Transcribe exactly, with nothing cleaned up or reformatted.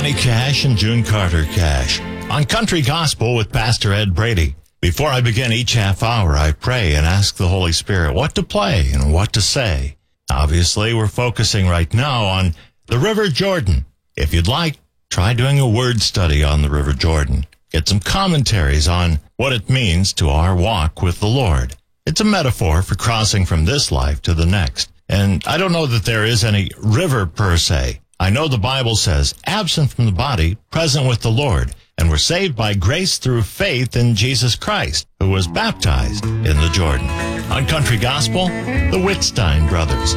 Johnny Cash and June Carter Cash on Country Gospel with Pastor Ed Brady. Before I begin each half hour, I pray and ask the Holy Spirit what to play and what to say. Obviously, we're focusing right now on the River Jordan. If you'd like, try doing a word study on the River Jordan. Get some commentaries on what it means to our walk with the Lord. It's a metaphor for crossing from this life to the next. And I don't know that there is any river per se. I know the Bible says, absent from the body, present with the Lord. And we're saved by grace through faith in Jesus Christ, who was baptized in the Jordan. On Country Gospel, the Whitstein Brothers.